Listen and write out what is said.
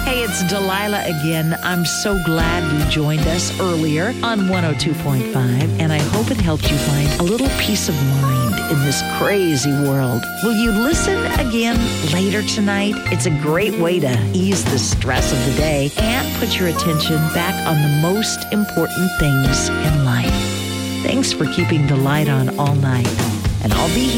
Hey, it's Delilah again. I'm so glad you joined us earlier on 102.5, and I hope it helped you find a little peace of mind in this crazy world. Will you listen again later tonight? It's a great way to ease the stress of the day and put your attention back on the most important things in life. Thanks for keeping the light on all night, and I'll be here